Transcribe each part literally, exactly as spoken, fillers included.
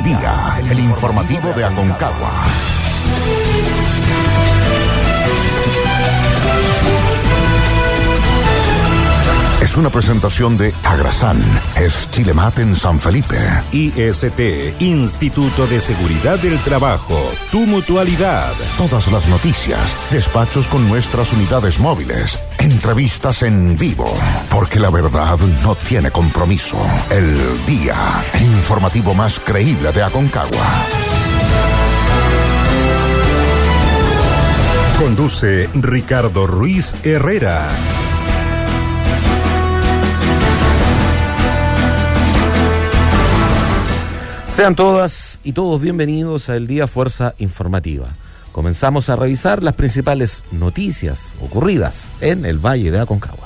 Día, el informativo de Aconcagua. Es una presentación de Agrasan, es Chilemat en San Felipe. I S T, Instituto de Seguridad del Trabajo, tu mutualidad. Todas las noticias, despachos con nuestras unidades móviles, entrevistas en vivo, porque la verdad no tiene compromiso. El Día, el informativo más creíble de Aconcagua. Conduce Ricardo Ruiz Herrera. Sean todas y todos bienvenidos al Día Fuerza Informativa. Comenzamos a revisar las principales noticias ocurridas en el Valle de Aconcagua.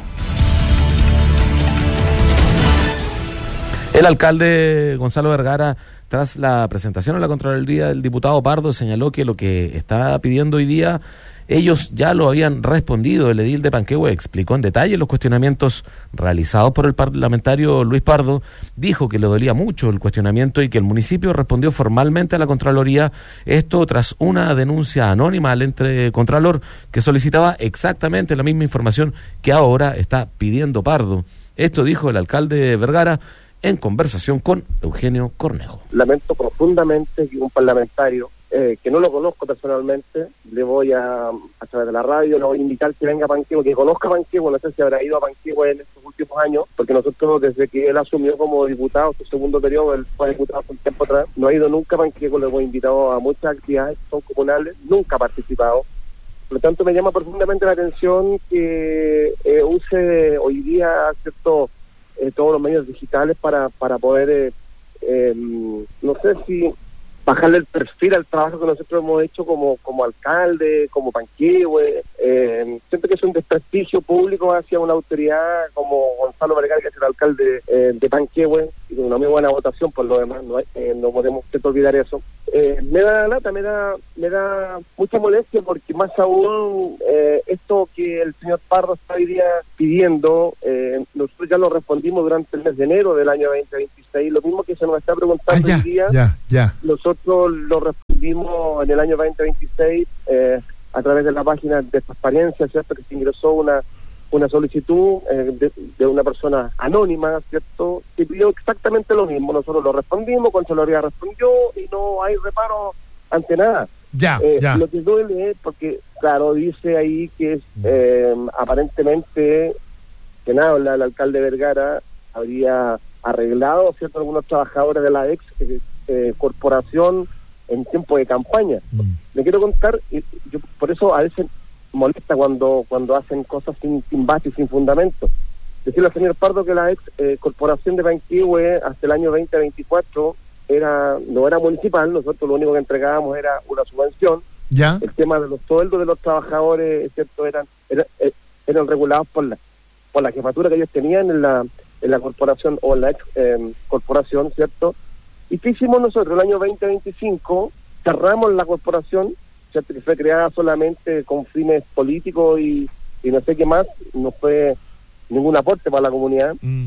El alcalde Gonzalo Vergara, tras la presentación a la Contraloría del diputado Pardo, señaló que lo que está pidiendo hoy día, ellos ya lo habían respondido. El edil de Panquehue explicó en detalle los cuestionamientos realizados por el parlamentario Luis Pardo. Dijo que le dolía mucho el cuestionamiento y que el municipio respondió formalmente a la Contraloría, esto tras una denuncia anónima al ente Contralor que solicitaba exactamente la misma información que ahora está pidiendo Pardo. Esto dijo el alcalde Vergara en conversación con Eugenio Cornejo. Lamento profundamente que un parlamentario Eh, que no lo conozco personalmente, le voy a, a través de la radio, le voy a invitar que venga a Panquehue, que conozca a Panquehue, no sé si habrá ido a Panquehue en estos últimos años, porque nosotros desde que él asumió como diputado, su segundo periodo, él fue diputado hace un tiempo atrás, no ha ido nunca a Panquehue, le hemos invitado a muchas actividades que son comunales, nunca ha participado. Por lo tanto, me llama profundamente la atención que eh, use hoy día, cierto, eh, todos los medios digitales para, para poder, eh, eh, no sé si bajarle el perfil al trabajo que nosotros hemos hecho como como alcalde, como Panquehue. Eh, siento que es un desprestigio público hacia una autoridad como Gonzalo Vergara, que es el alcalde eh, de Panquehue, y con una muy buena votación por lo demás, no, eh, no podemos olvidar eso. Eh, me da lata, me da me da mucha molestia, porque más aún eh, esto que el señor Pardo está hoy día pidiendo, eh, nosotros ya lo respondimos durante el mes de enero del año veinte veintiséis, lo mismo que se nos está preguntando ah, ya, hoy día, ya, ya. nosotros lo respondimos en el año veinte veintiséis eh, a través de la página de transparencia, ¿cierto?, que se ingresó una una solicitud eh, de, de una persona anónima, ¿cierto?, que pidió exactamente lo mismo. Nosotros lo respondimos, Contraloría respondió y no hay reparo ante nada. Ya, eh, ya. Lo que duele es porque, claro, dice ahí que es eh, aparentemente que nada, el, el alcalde Vergara habría arreglado, ¿cierto?, algunos trabajadores de la ex eh, eh, corporación en tiempo de campaña. Mm. Le quiero contar, y yo por eso a veces molesta cuando cuando hacen cosas sin, sin base y sin fundamento. Decirle al señor Pardo que la ex eh, corporación de Panquehue hasta el año veinte veinticuatro era no era municipal, nosotros lo único que entregábamos era una subvención. ¿Ya? El tema de los sueldos de los trabajadores, ¿cierto?, eran eran, eran regulados por la por la jefatura que ellos tenían en la en la corporación o en la ex eh, corporación, ¿cierto? ¿Y qué hicimos nosotros? El año veinte veinticinco cerramos la corporación, ¿cierto?, que fue creada solamente con fines políticos y, y no sé qué más, no fue ningún aporte para la comunidad. Mm.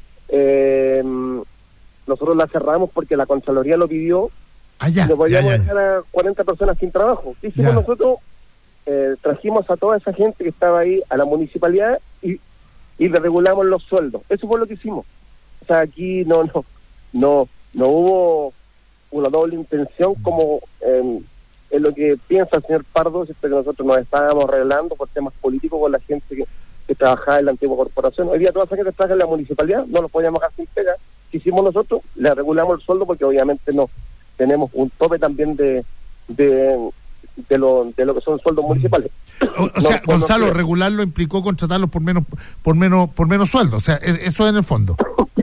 Eh, nosotros la cerramos porque la Contraloría lo pidió. Ah, ya, y no podíamos ya, ya, dejar a cuarenta personas sin trabajo. ¿Qué hicimos ya. nosotros? Eh, trajimos a toda esa gente que estaba ahí a la municipalidad y, y le regulamos los sueldos. Eso fue lo que hicimos. O sea, aquí no no no no hubo una doble intención como eh, es lo que piensa el señor Pardo, es que nosotros nos estábamos arreglando por temas políticos con la gente que, que trabajaba en la antigua corporación. Hoy día toda esa gente trabaja en la municipalidad, no los podíamos dejar sin pega. ¿Qué hicimos nosotros? Le regulamos el sueldo porque obviamente no tenemos un tope también de de, de lo de lo que son sueldos municipales. O, o no, sea, no, Gonzalo, no, regularlo implicó contratarlos por menos por menos por menos sueldo, o sea, eso es en el fondo.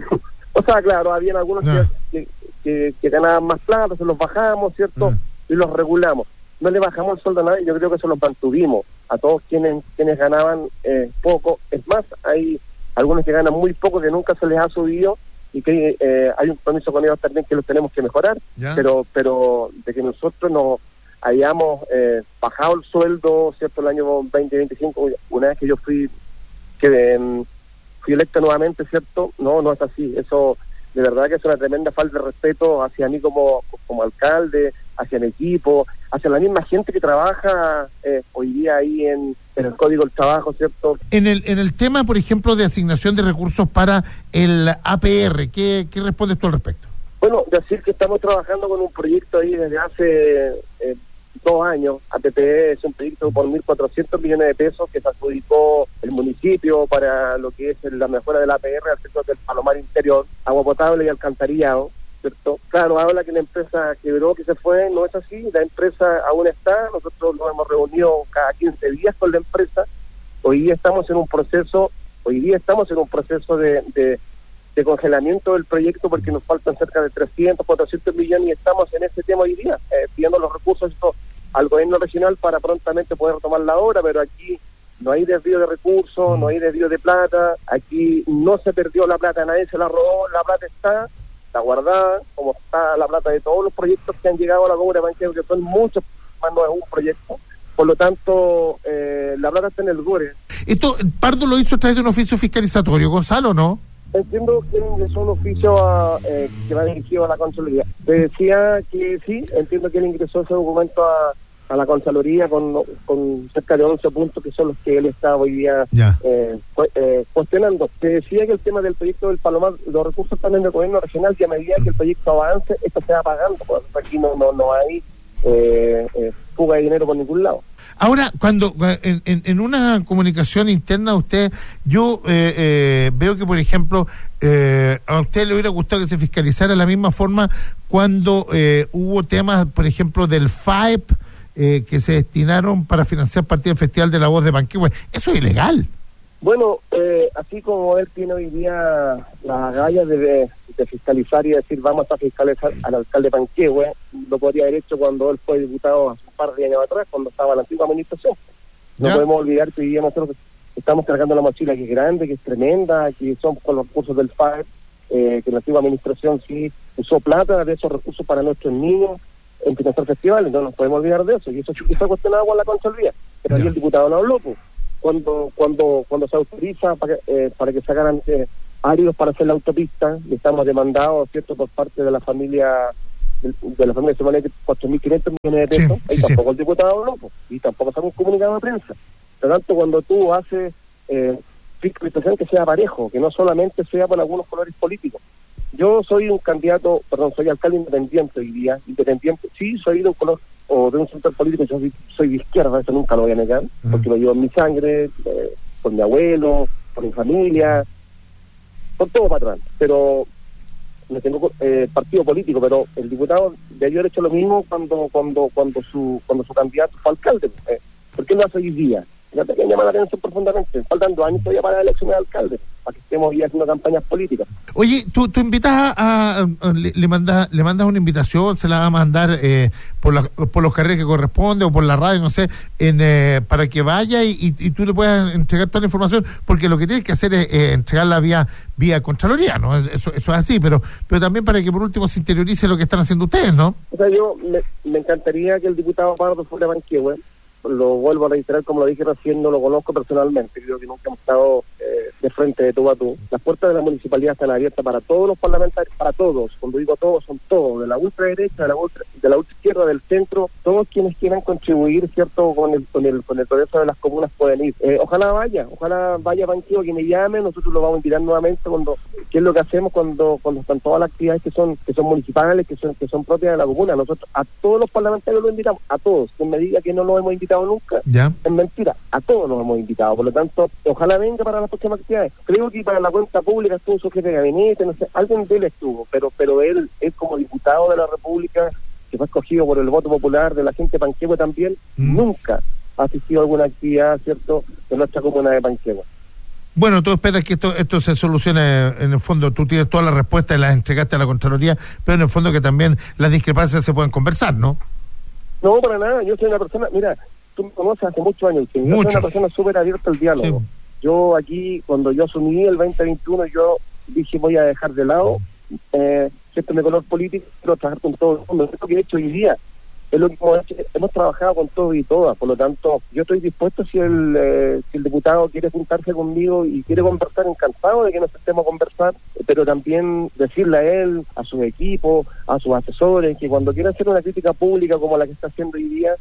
O sea, claro, habían algunos ah. que, que, que ganaban más plata, se los bajamos, ¿cierto? Ah. Y los regulamos. No le bajamos el sueldo a nadie, yo creo que eso lo mantuvimos a todos quienes quienes ganaban eh, poco. Es más, hay algunos que ganan muy poco, que nunca se les ha subido y que eh, hay un compromiso con ellos también que los tenemos que mejorar, ¿ya? pero pero de que nosotros nos hayamos eh, bajado el sueldo, ¿cierto?, el año veinte veinticinco, una vez que yo fui que eh, fui electo nuevamente, ¿cierto? No, no es así. Eso de verdad que es una tremenda falta de respeto hacia mí como, como alcalde, hacia el equipo, hacia la misma gente que trabaja eh, hoy día ahí en, en el Código del Trabajo, ¿cierto? En el en el tema, por ejemplo, de asignación de recursos para el A P R, ¿qué, qué respondes tú al respecto? Bueno, decir que estamos trabajando con un proyecto ahí desde hace eh, dos años. A P P E es un proyecto por mil cuatrocientos millones de pesos que se adjudicó el municipio para lo que es la mejora del A P R al sector del Palomar Interior, agua potable y alcantarillado, ¿cierto? Claro, habla que la empresa quebró, que se fue, no es así, la empresa aún está, nosotros nos hemos reunido cada quince días con la empresa, hoy día estamos en un proceso, hoy día estamos en un proceso de... de de congelamiento del proyecto porque nos faltan cerca de trescientos, cuatrocientos millones y estamos en ese tema hoy día, eh, pidiendo los recursos esto, al gobierno regional para prontamente poder retomar la obra, pero aquí no hay desvío de recursos, no hay desvío de plata, aquí no se perdió la plata, nadie se la robó, la plata está, está guardada, como está la plata de todos los proyectos que han llegado a la Comuna de Panquehue, que son muchos, más no es un proyecto. Por lo tanto, eh, la plata está en el G U R E. Esto, Pardo lo hizo a través de un oficio fiscalizatorio, Gonzalo, ¿no? Entiendo que ingresó un oficio a, eh, que va dirigido a la Contraloría. Te decía que sí, entiendo que él ingresó ese documento a, a la Contraloría con, con cerca de once puntos que son los que él está hoy día eh, eh, cuestionando. Te decía que el tema del proyecto del Palomar, los recursos están en el gobierno regional y a medida que el proyecto avance, esto se va pagando. Pues aquí no, no, no hay eh, eh, fuga de dinero por ningún lado. Ahora, cuando en, en, en una comunicación interna usted, yo eh, eh, veo que, por ejemplo, eh, a usted le hubiera gustado que se fiscalizara de la misma forma cuando eh, hubo temas, por ejemplo, del F A E P eh, que se destinaron para financiar partido del Festival de la Voz de Panquehue. Eso es ilegal. Bueno, eh, así como él tiene hoy día la agallas de, de fiscalizar y decir vamos a fiscalizar al alcalde de Panquehue, lo podría haber hecho cuando él fue diputado hace un par de años atrás, cuando estaba en la antigua administración. No ¿Ya? Podemos olvidar que hoy día nosotros estamos cargando la mochila que es grande, que es tremenda, que son con los recursos del F A E P, eh, que la antigua administración sí usó plata de esos recursos para nuestros niños en financiar festivales, no nos podemos olvidar de eso, y eso sí que fue cuestionado con la Contraloría, pero ahí el diputado no habló, pues. Cuando cuando cuando se autoriza para, eh, para que se hagan eh, áreas para hacer la autopista, y estamos demandados, ¿cierto?, por parte de la familia de, de la familia Semanal de cuatro mil quinientos millones de pesos, sí, sí, y tampoco sí. El diputado no, pues, y tampoco sale un comunicado de prensa. Por lo tanto, cuando tú haces eh, fiscalización que sea parejo, que no solamente sea por algunos colores políticos. Yo soy un candidato, perdón, soy alcalde independiente hoy día, independiente, sí, soy de un color o de un sector político, yo soy, soy de izquierda, eso nunca lo voy a negar, uh-huh. porque lo llevo en mi sangre, eh, por mi abuelo, por mi familia, por todo para atrás, pero no tengo eh, partido político, pero el diputado debió haber hecho lo mismo cuando cuando cuando su cuando su candidato fue alcalde, eh, ¿por qué no hace hoy día? Fíjate que llama la atención profundamente, faltan dos años todavía para la elección de alcalde, para que estemos ya haciendo campañas políticas. Oye, tú, tú invitas a, a, a le, le mandas le mandas una invitación, se la va a mandar eh, por la, por los carriles que corresponde o por la radio, no sé, en eh, para que vaya y, y, y tú le puedas entregar toda la información, porque lo que tienes que hacer es eh, entregarla vía vía Contraloría, ¿no? Eso, eso es así, pero pero también para que por último se interiorice lo que están haciendo ustedes, ¿no? O sea, yo me, me encantaría que el diputado Pardo fuera de Panquehue. Lo vuelvo a reiterar, como lo dije recién, no lo conozco personalmente, creo que nunca hemos estado eh, de frente de tú a tú. Las puertas de la municipalidad están abiertas para todos los parlamentarios, para todos, cuando digo todos, son todos, de la ultraderecha, de la ultra, de la ultraizquierda, del centro, todos quienes quieran contribuir, ¿cierto?, con el con el, con el progreso de las comunas pueden ir. Eh, ojalá vaya, ojalá vaya Panquehue, que me llame, nosotros lo vamos a invitar nuevamente, cuando qué es lo que hacemos cuando cuando están todas las actividades que son que son municipales, que son que son propias de la comuna. Nosotros a todos los parlamentarios los invitamos, a todos. Quien me diga que no los hemos invitado nunca, ¿ya? Es mentira, a todos los hemos invitado, por lo tanto, ojalá venga para las próximas actividades. Creo que para la cuenta pública estuvo su jefe de gabinete, no sé, alguien de él estuvo, pero pero él es como diputado de la República, que fue escogido por el voto popular de la gente de Panquehue también, mm. nunca ha asistido a alguna actividad, ¿cierto?, de nuestra comuna de Panquehue. Bueno, tú esperas que esto esto se solucione, en el fondo tú tienes todas las respuestas y las entregaste a la Contraloría, pero en el fondo que también las discrepancias se pueden conversar, ¿no? No, para nada, yo soy una persona, mira, tú me conoces hace muchos años, yo soy una persona súper abierta al diálogo. Sí. Yo aquí, cuando yo asumí el veinte veintiuno, yo dije voy a dejar de lado, eh, cierto, mi color político, quiero trabajar con todo el mundo, es lo que he hecho hoy día. es lo que hemos hecho. Hemos trabajado con todos y todas, por lo tanto, yo estoy dispuesto, si el eh, si el diputado quiere juntarse conmigo y quiere conversar, encantado de que nos sentemos a conversar, pero también decirle a él, a sus equipos, a sus asesores, que cuando quiera hacer una crítica pública como la que está haciendo hoy día,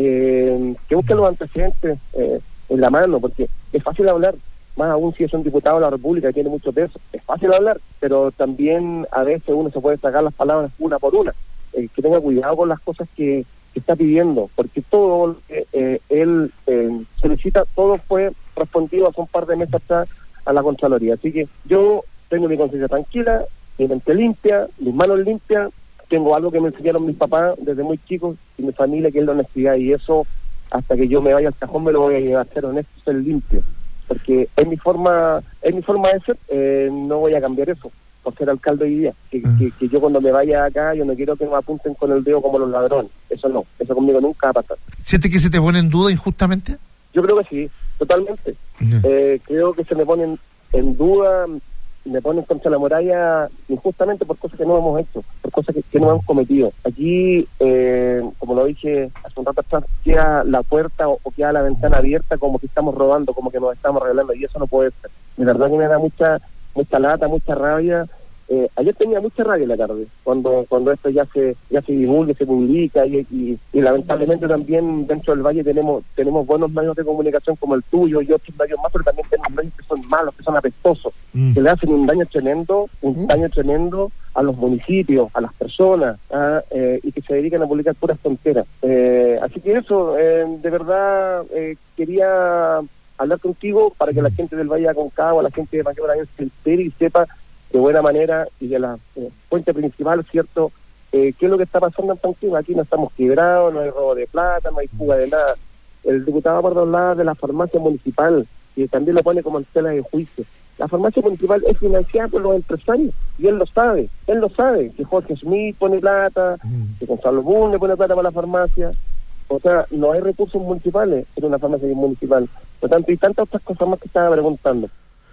eh, que busque los antecedentes eh, en la mano, porque es fácil hablar, más aún si es un diputado de la República que tiene mucho peso, es fácil hablar, pero también a veces uno se puede sacar las palabras una por una. Eh, que tenga cuidado con las cosas que, que está pidiendo, porque todo lo que eh, él eh, solicita, todo fue respondido hace un par de meses atrás a la Contraloría. Así que yo tengo mi conciencia tranquila, mi mente limpia, mis manos limpias, tengo algo que me enseñaron mis papás desde muy chicos y mi familia, que es la honestidad, y eso, hasta que yo me vaya al cajón, me lo voy a llevar, ser honesto, ser limpio, porque es mi forma, es mi forma de ser, eh, no voy a cambiar eso por ser alcalde hoy día, que, uh-huh. que, que yo cuando me vaya acá, yo no quiero que me apunten con el dedo como los ladrones, eso no, eso conmigo nunca va a pasar. ¿Sientes que se te pone en duda injustamente? Yo creo que sí, totalmente. Uh-huh. Eh, creo que se me ponen en duda, me ponen contra la muralla injustamente por cosas que no hemos hecho, por cosas que, que no hemos cometido. Aquí, eh, como lo dije hace un rato atrás, queda la puerta o, o queda la ventana abierta como que estamos robando, como que nos estamos regalando, y eso no puede ser. De verdad que me da mucha mucha lata, mucha rabia. Eh, ayer tenía mucha rabia en la tarde, cuando cuando esto ya se ya se divulga, se publica, y, y, y lamentablemente también dentro del Valle tenemos tenemos buenos medios de comunicación como el tuyo y otros medios más, pero también tenemos medios que son malos, que son apestosos, mm. que le hacen un daño tremendo, un mm. daño tremendo a los municipios, a las personas, ¿ah? eh, y que se dedican a publicar puras tonteras. Eh, así que eso, eh, de verdad, eh, quería hablar contigo para que la gente del Valle de Aconcagua, la gente de Panquehue también se entere y sepa de buena manera y de la eh, fuente principal, ¿cierto? Eh, ¿Qué es lo que está pasando en Panquehue? Aquí no estamos quebrados, no hay robo de plata, no hay fuga de nada. El diputado Pardo hablaba de la farmacia municipal, y también lo pone como en tela de juicio. La farmacia municipal es financiada por los empresarios, y él lo sabe, él lo sabe, que Jorge Smith pone plata, que Gonzalo Bunde pone plata para la farmacia. O sea, no hay recursos municipales en una farmacia municipal. Por lo tanto, y tantas otras cosas más que estaba preguntando.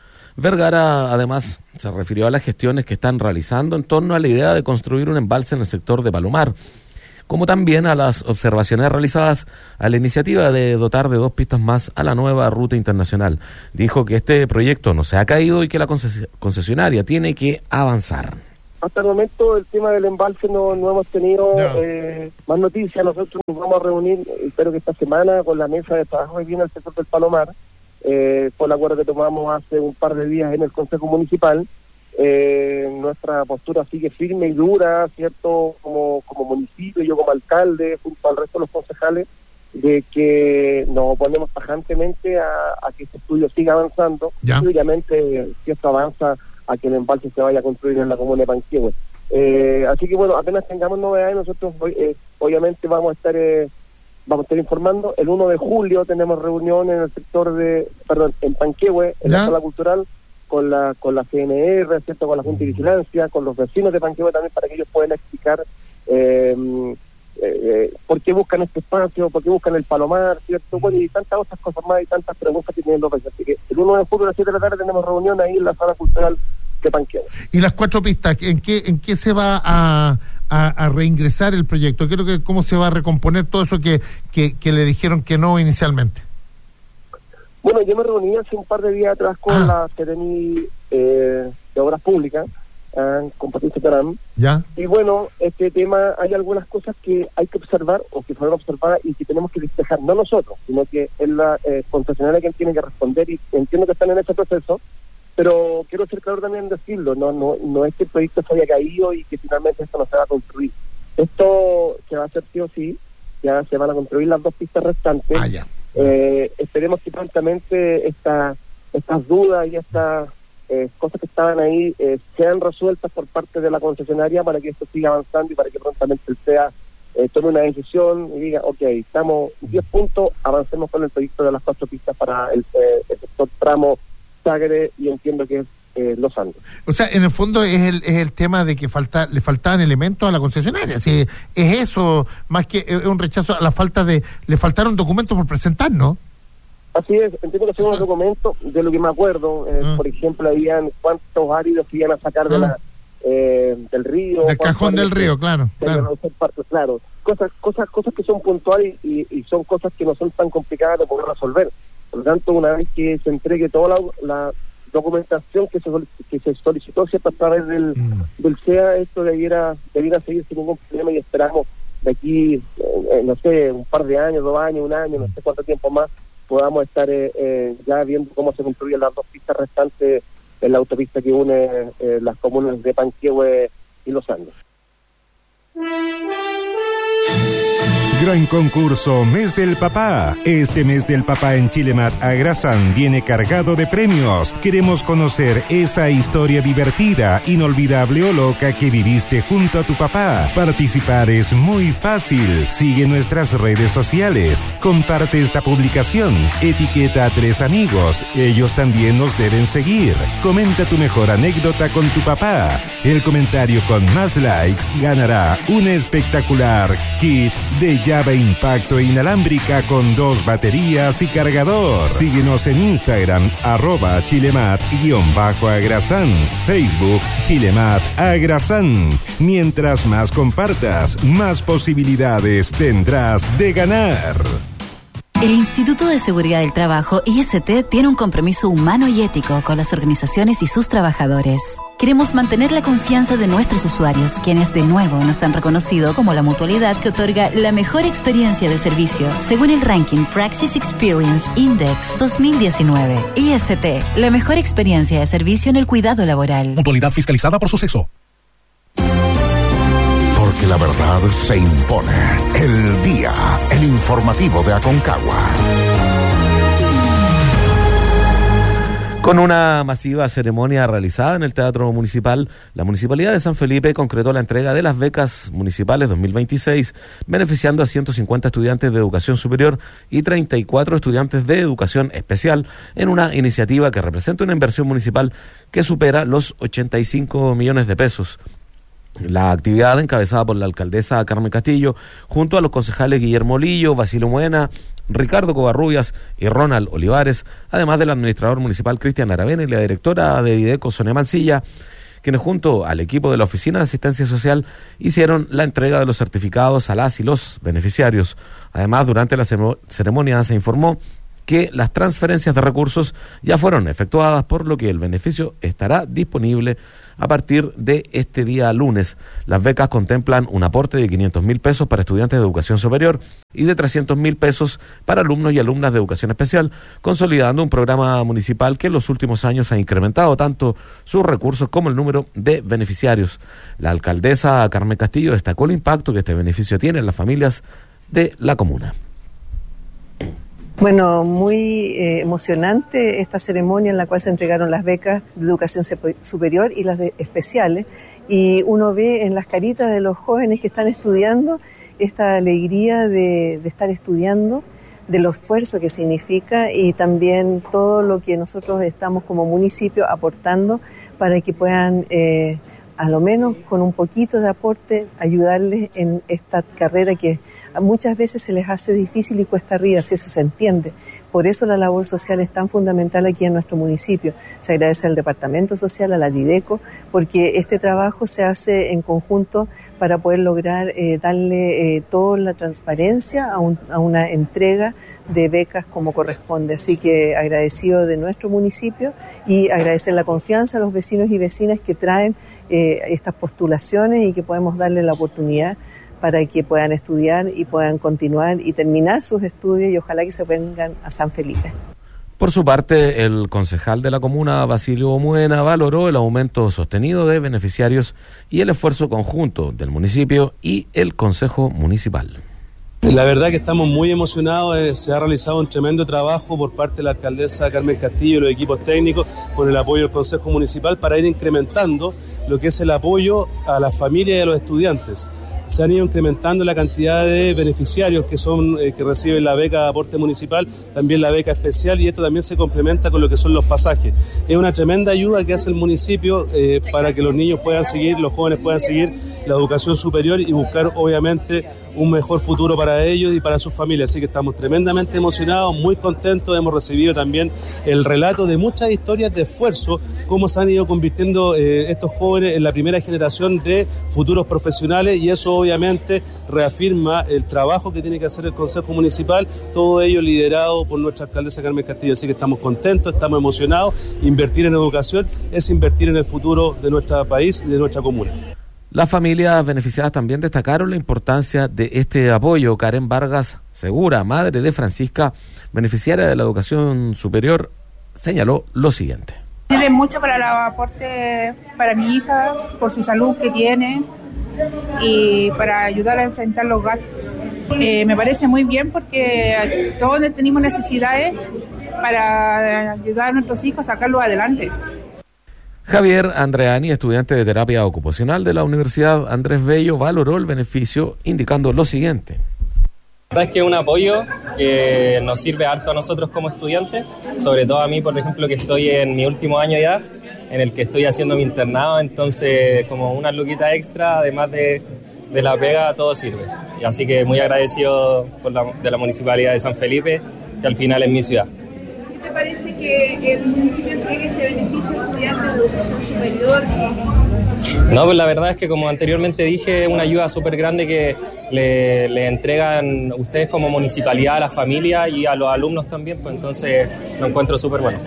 Vergara, además, se refirió a las gestiones que están realizando en torno a la idea de construir un embalse en el sector de Palomar, como también a las observaciones realizadas a la iniciativa de dotar de dos pistas más a la nueva ruta internacional. Dijo que este proyecto no se ha caído y que la conces- concesionaria tiene que avanzar. Hasta el momento el tema del embalse no, no hemos tenido no. eh, más noticias. Nosotros nos vamos a reunir, espero que esta semana, con la mesa de trabajo que viene al sector del Palomar, eh, por el acuerdo que tomamos hace un par de días en el Consejo Municipal. Eh, nuestra postura sigue firme y dura, ¿cierto? Como, como municipio, yo como alcalde, junto al resto de los concejales, de que nos oponemos tajantemente a, a que este estudio siga avanzando. Ya. Y obviamente, si esto avanza, a que el embalse se vaya a construir en la comuna de Panquehue. Eh, así que bueno, apenas tengamos novedades, nosotros eh, obviamente vamos a estar eh, vamos a estar informando. El uno de julio tenemos reunión en el sector de, perdón, en Panquehue, en ¿Ya? la sala cultural, con la con la C N R, ¿cierto? Con la Junta de Vigilancia, con los vecinos de Panquehue también, para que ellos puedan explicar eh, eh, por qué buscan este espacio, por qué buscan el Palomar, ¿cierto? Bueno, y tantas otras cosas más y tantas preguntas que tienen los vecinos. Así que el uno de julio a las siete de la tarde tenemos reunión ahí en la sala cultural de Panquehue. Y las cuatro pistas, ¿en qué en qué se va a, a, a reingresar el proyecto? Creo que cómo se va a recomponer todo eso que, que, que le dijeron que no inicialmente. Bueno, yo me reuní hace un par de días atrás con ah. la Seremi eh, de Obras Públicas, eh, con Patricia Terán. ¿Ya? Y bueno, este tema, hay algunas cosas que hay que observar o que fueron observadas y que tenemos que despejar, no nosotros, sino que es la eh, concesionaria quien tiene que responder, y entiendo que están en ese proceso. Pero quiero ser claro también en decirlo, no no no es que el proyecto se haya caído y que finalmente esto no se va a construir. Esto se va a hacer sí o sí, ya se van a construir las dos pistas restantes. Ah, ya. Eh, esperemos que prontamente esta, estas dudas y estas eh, cosas que estaban ahí eh, sean resueltas por parte de la concesionaria para que esto siga avanzando y para que prontamente el C E A eh, tome una decisión y diga, ok, estamos diez puntos, avancemos con el proyecto de las cuatro pistas para el, eh, el sector tramo Sagre, y entiendo que es eh, Los Andes. O sea, en el fondo es el es el tema de que falta le faltaban elementos a la concesionaria. Si es eso, más que es un rechazo a la falta de, le faltaron documentos por presentar, ¿no? Así es, entiendo que son unos documentos, de lo que me acuerdo, eh, ah. por ejemplo, habían cuántos áridos que iban a sacar ah. de la eh, del río. Del cajón del río, claro. Claro. Parte, claro. Cosas, cosas, cosas que son puntuales y, y son cosas que no son tan complicadas de poder resolver. Por lo tanto, una vez que se entregue toda la, la documentación que se que se solicitó, ¿cierto?, a través del, mm. del C E A, esto debiera, debiera seguir sin ningún problema, y esperamos de aquí, eh, no sé, un par de años, dos años, un año, no sé cuánto tiempo más, podamos estar eh, eh, ya viendo cómo se construyen las dos pistas restantes en la autopista que une eh, las comunas de Panquehue y Los Andes. Gran concurso Mes del Papá. Este Mes del Papá en Chilemat Agrasan viene cargado de premios. Queremos conocer esa historia divertida, inolvidable o loca que viviste junto a tu papá. Participar es muy fácil. Sigue nuestras redes sociales. Comparte esta publicación. Etiqueta a tres amigos. Ellos también nos deben seguir. Comenta tu mejor anécdota con tu papá. El comentario con más likes ganará un espectacular kit de llave impacto inalámbrica con dos baterías y cargador. Síguenos en Instagram, arroba chilemat-agrasan, Facebook Chilemat Agrasan. Mientras más compartas, más posibilidades tendrás de ganar. El Instituto de Seguridad del Trabajo, I S T, tiene un compromiso humano y ético con las organizaciones y sus trabajadores. Queremos mantener la confianza de nuestros usuarios, quienes de nuevo nos han reconocido como la mutualidad que otorga la mejor experiencia de servicio, según el ranking Praxis Experience Index dos mil diecinueve. I S T, la mejor experiencia de servicio en el cuidado laboral. Mutualidad fiscalizada por Suceso. Porque la verdad se impone. El día, el informativo de Aconcagua. Con una masiva ceremonia realizada en el Teatro Municipal, la Municipalidad de San Felipe concretó la entrega de las becas municipales dos mil veintiséis, beneficiando a ciento cincuenta estudiantes de educación superior y treinta y cuatro estudiantes de educación especial, en una iniciativa que representa una inversión municipal que supera los ochenta y cinco millones de pesos. La actividad, encabezada por la alcaldesa Carmen Castillo, junto a los concejales Guillermo Lillo, Basilio Muena, Ricardo Covarrubias y Ronald Olivares, además del administrador municipal Cristian Aravena y la directora de Videco, Sonia Mancilla, quienes junto al equipo de la Oficina de Asistencia Social hicieron la entrega de los certificados a las y los beneficiarios. Además, durante la ceremonia se informó que las transferencias de recursos ya fueron efectuadas, por lo que el beneficio estará disponible a partir de este día lunes. Las becas contemplan un aporte de quinientos mil pesos para estudiantes de educación superior y de trescientos mil pesos para alumnos y alumnas de educación especial, consolidando un programa municipal que en los últimos años ha incrementado tanto sus recursos como el número de beneficiarios. La alcaldesa Carmen Castillo destacó el impacto que este beneficio tiene en las familias de la comuna. Bueno, muy eh, emocionante esta ceremonia en la cual se entregaron las becas de educación superior y las de especiales, y uno ve en las caritas de los jóvenes que están estudiando esta alegría de, de estar estudiando, del esfuerzo que significa y también todo lo que nosotros estamos como municipio aportando para que puedan eh, a lo menos con un poquito de aporte ayudarles en esta carrera que muchas veces se les hace difícil y cuesta arriba, si eso se entiende. Por eso la labor social es tan fundamental aquí en nuestro municipio. Se agradece al Departamento Social, a la Videco, porque este trabajo se hace en conjunto para poder lograr eh, darle eh, toda la transparencia a, un, a una entrega de becas como corresponde. Así que agradecido de nuestro municipio y agradecer la confianza a los vecinos y vecinas que traen eh, estas postulaciones y que podemos darle la oportunidad para que puedan estudiar y puedan continuar y terminar sus estudios y ojalá que se vengan a San Felipe. Por su parte, el concejal de la comuna, Basilio Muena, valoró el aumento sostenido de beneficiarios y el esfuerzo conjunto del municipio y el Consejo Municipal. La verdad que estamos muy emocionados, eh, se ha realizado un tremendo trabajo por parte de la alcaldesa Carmen Castillo y los equipos técnicos con el apoyo del Consejo Municipal para ir incrementando lo que es el apoyo a las familias y a los estudiantes. Se han ido incrementando la cantidad de beneficiarios que son eh, que reciben la beca de aporte municipal, también la beca especial, y esto también se complementa con lo que son los pasajes. Es una tremenda ayuda que hace el municipio eh, para que los niños puedan seguir, los jóvenes puedan seguir la educación superior y buscar obviamente un mejor futuro para ellos y para sus familias. Así que estamos tremendamente emocionados, muy contentos. Hemos recibido también el relato de muchas historias de esfuerzo, cómo se han ido convirtiendo eh, estos jóvenes en la primera generación de futuros profesionales, y eso obviamente reafirma el trabajo que tiene que hacer el Consejo Municipal, todo ello liderado por nuestra alcaldesa Carmen Castillo. Así que estamos contentos, estamos emocionados. Invertir en educación es invertir en el futuro de nuestro país y de nuestra comuna. Las familias beneficiadas también destacaron la importancia de este apoyo. Karen Vargas Segura, madre de Francisca, beneficiaria de la educación superior, señaló lo siguiente. Sirve mucho para el aporte para mi hija, por su salud que tiene y para ayudar a enfrentar los gastos. Eh, me parece muy bien porque todos tenemos necesidades para ayudar a nuestros hijos a sacarlos adelante. Javier Andreani, estudiante de terapia ocupacional de la Universidad Andrés Bello, valoró el beneficio indicando lo siguiente. La verdad es que es un apoyo que nos sirve harto a nosotros como estudiantes, sobre todo a mí, por ejemplo, que estoy en mi último año ya, en el que estoy haciendo mi internado, entonces como una luquita extra, además de, de la pega, todo sirve. Y así que muy agradecido por la, de la Municipalidad de San Felipe, que al final es mi ciudad. ¿Te parece que el municipio entregue este beneficio a estudiantes de educación superior? No, pues la verdad es que, como anteriormente dije, es una ayuda súper grande que le, le entregan ustedes como municipalidad a la familia y a los alumnos también, pues entonces lo encuentro súper bueno.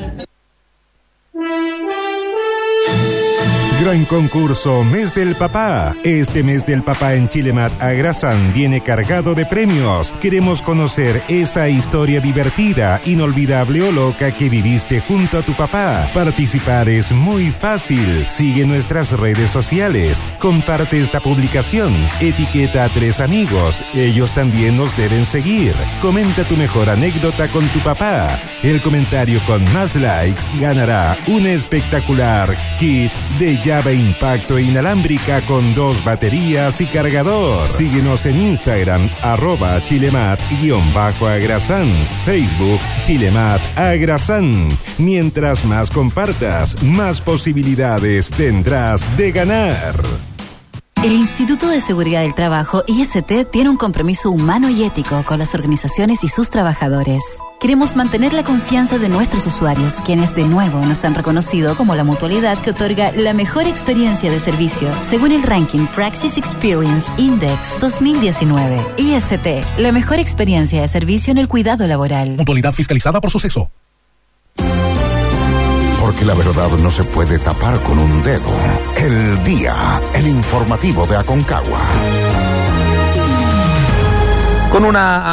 Gran concurso Mes del Papá. Este Mes del Papá en Chilemat Agrasan viene cargado de premios. Queremos conocer esa historia divertida, inolvidable o loca que viviste junto a tu papá. Participar es muy fácil. Sigue nuestras redes sociales. Comparte esta publicación. Etiqueta a tres amigos. Ellos también nos deben seguir. Comenta tu mejor anécdota con tu papá. El comentario con más likes ganará un espectacular kit de llave impacto inalámbrica con dos baterías y cargador. Síguenos en Instagram, arroba chilemat-agrasan, Facebook Chilemat Agrasan. Mientras más compartas, más posibilidades tendrás de ganar. El Instituto de Seguridad del Trabajo, I S T, tiene un compromiso humano y ético con las organizaciones y sus trabajadores. Queremos mantener la confianza de nuestros usuarios, quienes de nuevo nos han reconocido como la mutualidad que otorga la mejor experiencia de servicio, según el ranking Praxis Experience Index dos mil diecinueve. I S T, la mejor experiencia de servicio en el cuidado laboral. Mutualidad fiscalizada por Suceso. Porque la verdad no se puede tapar con un dedo. El Día, el informativo de Aconcagua. Con una